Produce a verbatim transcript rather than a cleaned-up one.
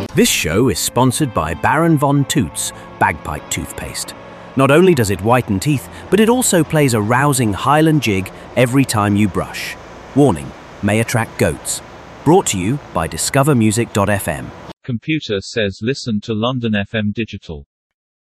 This show is sponsored by Baron Von Toots Bagpipe Toothpaste. Not only does it whiten teeth, but it also plays a rousing Highland jig every time you brush. Warning, may attract goats. Brought to you by discover music dot f m. Computer says listen to London F M Digital.